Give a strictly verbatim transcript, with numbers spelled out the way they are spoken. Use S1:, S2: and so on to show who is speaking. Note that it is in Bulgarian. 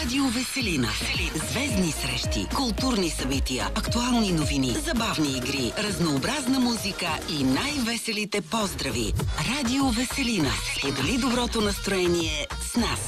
S1: Радио Веселина. Звездни срещи, културни събития, актуални новини, забавни игри, разнообразна музика и най-веселите поздрави. Радио Веселина. Сподели доброто настроение с нас.